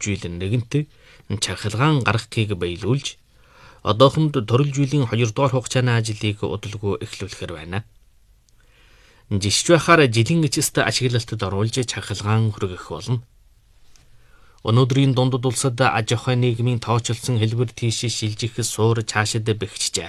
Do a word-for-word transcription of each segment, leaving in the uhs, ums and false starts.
жилийн нэгэнт чахалгаан гаргахыг баялуулж одоохонд төрөл жилийн хоёрдугаар хугацааны ажлыг удалгүй эхлүүлэхээр байна. Жишж байхаар жилийн эцэст ашиглалтад оруулж чахалгаан хүргэх болно. Өнөөдрийн дундад улсад аж ахуй нийгмийн тооцоолсон хэлбэр тийш шилжих суур цаашид бэхжижээ.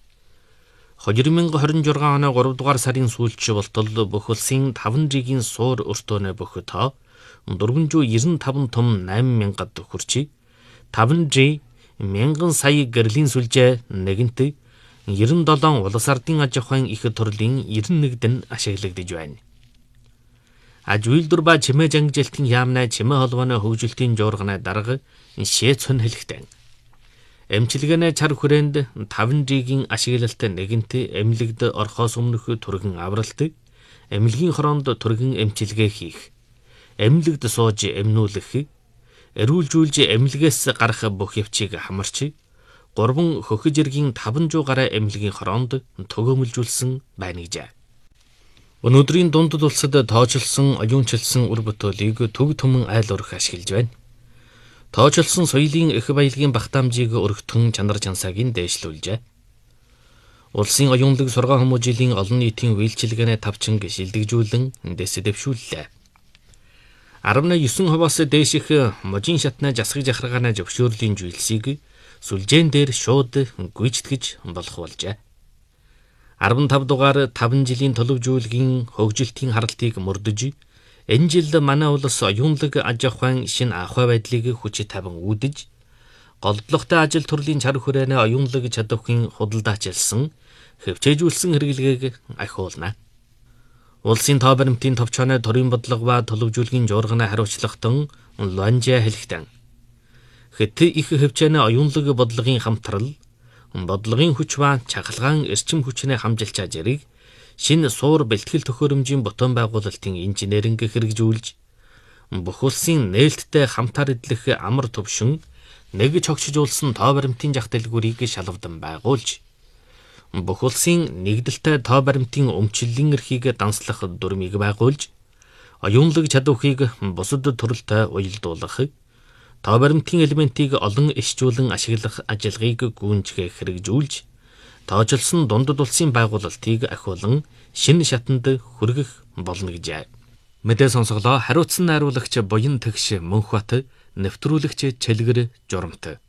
хоёр мянга хорин жургаан оны гуравдугаар сарын сүүлч болтол бүх улсын таван жилийн суур өртөөнө бүх тоо дөрвөнзөө девяносто таван том найман мянгад хүрчээ. таван жи мянган сая гэрлийн сүлжээ нэгэнт девяносто долоо улс ардын аж ахуйн их төрлийн девяносто нэгд нь ашиглагдж байна. Аж үйлдвэр ба чимээ жангижилтын яамнаа чимээ холбооны хөгжилтийн жуурганы дарга шээцэн хэлэхтэн. Эмчилгээний чар хүрээнд таван жигийн ашиглалт нэгэнт эмнэлэгд орхоос өмнөх түргэн авралт, эмнэлгийн хороонд түргэн эмчилгээ хийх, эмнэлэгд сууж эмнүүлэх, эрүүлжүүлж эмнэлгээс гарах бүх явцыг хамарч, гурван хөхөж иргийн таван зуун гаруй эмнэлгийн хороонд төгөөмөлжүүлсэн байна гэжээ. Өнөөдрийн дундад улсад тоочилсон, оюунчилсан үр бүтээлийг төг түмэн айл урах ашиглаж байна. Тоочилсон соёлын их баялагын багтаамжийг өргөтгөн чанар чансаагийн дээшлүүлжээ. Улсын оюунлаг сургаан хүмүүжлийн олон нийтийн үйлчилгээний тавчинг шилдэгжүүлэн дэс дэвшүүллээ. арван девять хувиас дээших можийн шатны засаг жахаргааны зөвшөөрлийн зүйлсийг сүлжээн дээр шууд гүйцэтгэж болох болжээ. арван тав дугаар таван жилийн төлөвжүүлгийн хөгжилтийн харалтыг мөрдөж, энэ жил манай улс оюунлаг аж ахуйн шинэ ахуй байдлыг хүч тавин үүдэж, голдлогтой ажил төрлийн чар хүрээний оюунлаг чадварын худалдаачилсан, хөвчээжүүлсэн хэрэглэгийг ахиулна. Улсын тоо баримтын товчооны төрийн бодлого ба төлөвжүүлгийн жуурганы хариуцлагатан Луанжа хэлэхтэн. Хэт их хөвчөөний оюунлаг бодлогын хамтрал, бодлогын хүч ба чахалгаан эрчим хүчний хамжилт чажрыг шинэ суур бэлтгэл төхөөрөмжийн ботон байгуулалтын инженеринг хэрэгжүүлж, бүх улсын нээлттэй хамтаар эдлэх амар төвшин нэг чогшжуулсан тоо баримтын зах дэлгүүрийг шалгавдан байгуулж, бүх улсын нэгдэлтэй тоо баримтын өмчлөлийн эрхийг данслах дүрмийг байгуулж, оюунлаг чадварыг бусад төрөлтэй уялдуулах, тоо баримтын элементийг олон ишжүүлэн ашиглах ажиллагааг гүйцэтгэх хэрэгжүүлж, тоочилсон дундад улсын байгуулалтыг ахиулан шинэ шатанд хүргэх болно гэжээ. Мэдээ сонсголоо хариуцсан найруулагч Буян Тэгш Мөнхбат, нэвтрүүлэгч Чэлгэр Журамт.